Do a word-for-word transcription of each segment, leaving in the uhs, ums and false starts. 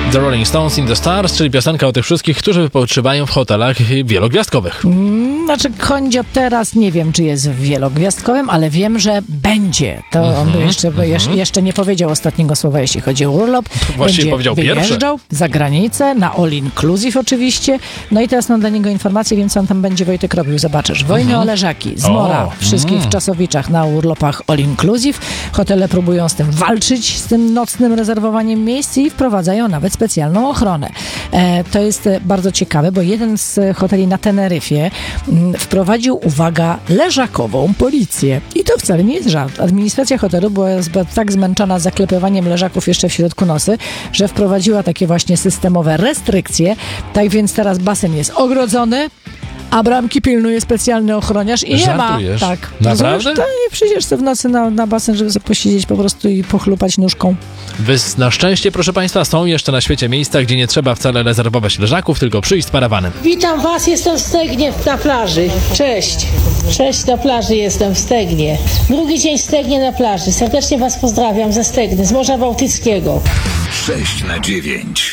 The Rolling Stones in the Stars, czyli piosenka o tych wszystkich, którzy wypoczywają w hotelach wielogwiazdkowych. Mm, znaczy Kondzio teraz nie wiem, czy jest wielogwiazdkowym, ale wiem, że będzie. To mm-hmm, on jeszcze, mm-hmm. jeszcze nie powiedział ostatniego słowa, jeśli chodzi o urlop. Właściwie będzie powiedział wyjeżdżał pierwsze. za granicę, na all inclusive oczywiście. No i teraz mam dla niego informację, wiem, co on tam będzie, Wojtek, robił. Zobaczysz. Wojny mm-hmm. o leżaki, zmora, o, wszystkich mm. w Czasowiczach na urlopach all inclusive. Hotele próbują z tym walczyć, z tym nocnym rezerwowaniem miejsc i wprowadzają nawet specjalną ochronę. E, to jest bardzo ciekawe, bo jeden z hoteli na Teneryfie m, wprowadził, uwaga, leżakową policję. I to wcale nie jest żart. Administracja hotelu była tak zmęczona zaklepywaniem leżaków jeszcze w środku nocy, że wprowadziła takie właśnie systemowe restrykcje. Tak więc teraz basen jest ogrodzony, a bramki pilnuje specjalny ochroniarz i Żartujesz? nie ma. Tak. Naprawdę? To nie przyjdziesz sobie w nocy na, na basen, żeby sobie posiedzieć po prostu i pochlupać nóżką. Wys na szczęście, proszę Państwa, są jeszcze na świecie miejsca, gdzie nie trzeba wcale rezerwować leżaków, tylko przyjść z parawanem. Witam Was, jestem w Stegnie na plaży. Cześć. Cześć, na plaży jestem w Stegnie. Drugi dzień w Stegnie na plaży. Serdecznie Was pozdrawiam ze Stegny, z Morza Bałtyckiego. sześć na dziewięć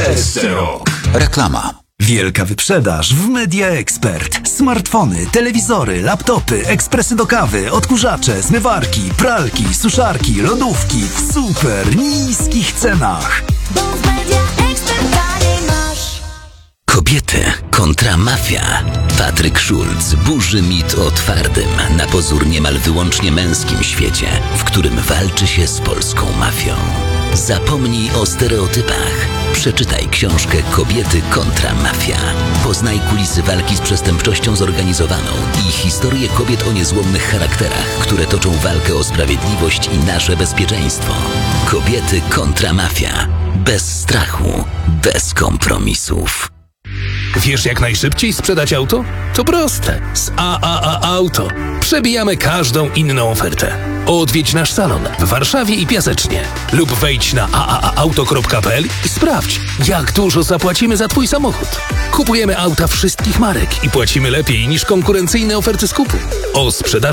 S C Rock. Reklama. Wielka wyprzedaż w Media Expert. Smartfony, telewizory, laptopy, ekspresy do kawy, odkurzacze, zmywarki, pralki, suszarki, lodówki w super niskich cenach. Bo w Media Expert taniej masz. Kobiety kontra mafia. Patryk Schulz burzy mit o twardym, na pozór niemal wyłącznie męskim świecie, w którym walczy się z polską mafią. Zapomnij o stereotypach. Przeczytaj książkę Kobiety kontra mafia. Poznaj kulisy walki z przestępczością zorganizowaną i historię kobiet o niezłomnych charakterach, które toczą walkę o sprawiedliwość i nasze bezpieczeństwo. Kobiety kontra mafia. Bez strachu, bez kompromisów. Wiesz, jak najszybciej sprzedać auto? To proste. Z A A A Auto przebijamy każdą inną ofertę. Odwiedź nasz salon w Warszawie i Piasecznie lub wejdź na a a a auto kropka p l i sprawdź, jak dużo zapłacimy za Twój samochód. Kupujemy auta wszystkich marek i płacimy lepiej niż konkurencyjne oferty skupu. O sprzedaży